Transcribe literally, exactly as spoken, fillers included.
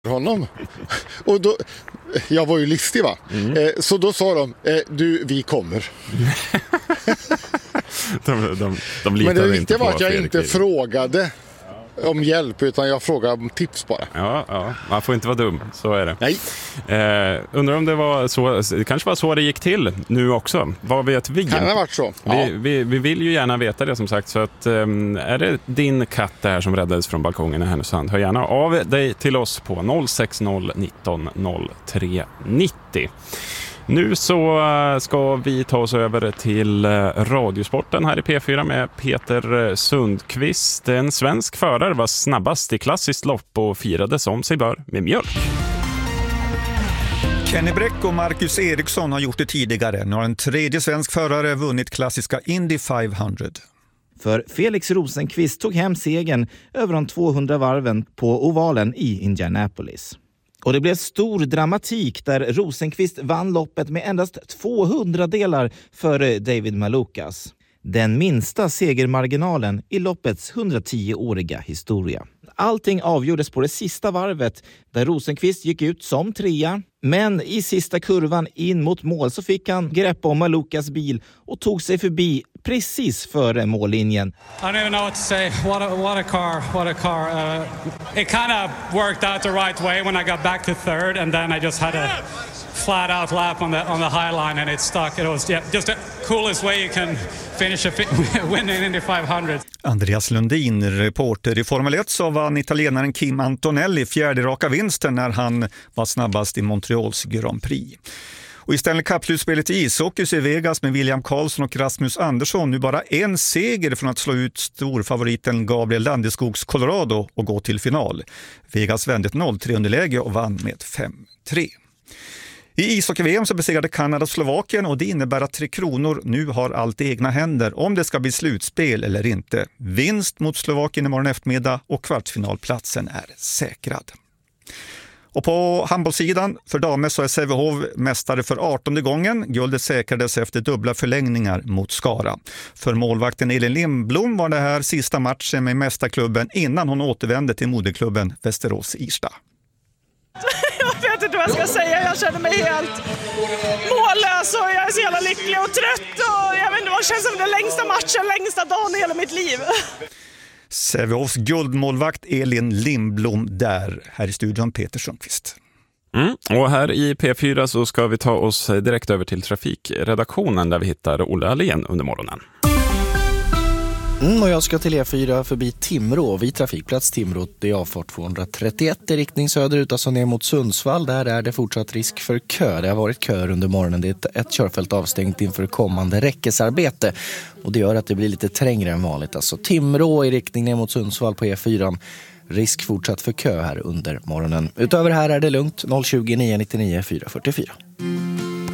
honom. Och då, jag var ju listig va? Mm. Eh, så då sa de, eh, du, vi kommer. de, de, de Men det viktiga var att jag Fredrik inte Liv. frågade om hjälp, utan jag frågade om tips bara. Ja, ja, man får inte vara dum, så är det. Nej. Eh, undrar om det var så, det kanske var så det gick till nu också. Vad vet vi? Kan det ha varit så? Ja. Vi, vi, vi vill ju gärna veta det som sagt, så att eh, är det din katt där som räddades från balkongen i Härnösand, hör gärna av dig till oss på noll sex noll nitton noll tre nittio. Nu så ska vi ta oss över till radiosporten här i P fyra med Peter Sundqvist. En svensk förare var snabbast i klassiskt lopp och firade som sig bör med mjölk. Kenny Bräck och Marcus Eriksson har gjort det tidigare. Nu har en tredje svensk förare vunnit klassiska Indy femhundra. För Felix Rosenqvist tog hem segern över de tvåhundra varven på ovalen i Indianapolis. Och det blev stor dramatik där Rosenqvist vann loppet med endast tvåhundra delar före David Malukas. Den minsta segermarginalen i loppets hundratio-åriga historia. Allting avgjordes på det sista varvet där Rosenqvist gick ut som trea. Men i sista kurvan in mot mål så fick han grepp om Malukas bil och tog sig förbi precis före mållinjen. I don't even know what to say. What a, what a car, what a car. Uh, it kind of worked out the right way when I got back to third, and then I just had a flat out lap on the on the high line and it stuck. It was yeah, just the coolest way you can finish a win in Indy femhundra. Andreas Lundin, reporter i Formel ett, så vann italienaren Kim Antonelli fjärde raka vinsten när han var snabbast i Montreals Grand Prix. Och i Stanley Cup-slutspelet i ishockey i Vegas med William Karlsson och Rasmus Andersson nu bara en seger från att slå ut storfavoriten Gabriel Landeskogs Colorado och gå till final. Vegas vände ett noll tre underläge och vann med fem tre. I ishockey-V M så besegrade Kanada Slovakien och det innebär att Tre Kronor nu har allt i egna händer om det ska bli slutspel eller inte. Vinst mot Slovakien imorgon eftermiddag och kvartsfinalplatsen är säkrad. Och på handbollssidan för damer så är Sävehof mästare för artonde gången. Guldet säkrades efter dubbla förlängningar mot Skara. För målvakten Elin Lindblom var det här sista matchen med mästarklubben innan hon återvände till moderklubben Västerås-Irsta. Jag vet inte vad jag ska säga. Jag känner mig helt mållös och jag är så jävla lycklig och trött. Och jag vet inte, vad känns som den längsta matchen, längsta dagen i hela mitt liv. Sävehofs guldmålvakt Elin Lindblom där, här i studion Peter Sundqvist. Mm. Och här i P fyra så ska vi ta oss direkt över till trafikredaktionen där vi hittar Olle Allén under morgonen. Mm, och jag ska till E fyra förbi Timrå, vid trafikplats Timrå. Det är avfart tvåhundratrettioett i riktning söderut, alltså ner mot Sundsvall. Där är det fortsatt risk för kö. Det har varit köer under morgonen. Det är ett, ett körfält avstängt inför kommande räckesarbete. Och det gör att det blir lite trängre än vanligt. Alltså Timrå i riktning ner mot Sundsvall på E fyra. Risk fortsatt för kö här under morgonen. Utöver här är det lugnt. noll tjugo nio nittionio fyra fyrtiofyra.